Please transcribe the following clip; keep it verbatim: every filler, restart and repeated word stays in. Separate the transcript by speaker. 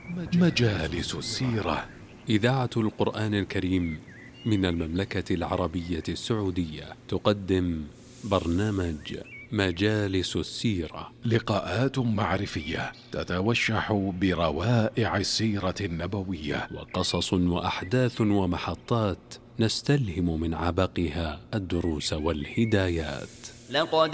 Speaker 1: مجالس السيرة.
Speaker 2: إذاعة القرآن الكريم من المملكة العربية السعودية تقدم برنامج مجالس السيرة،
Speaker 1: لقاءات معرفية تتوشح بروائع السيرة النبوية،
Speaker 2: وقصص وأحداث ومحطات نستلهم من عبقها الدروس والهدايات.
Speaker 3: لقد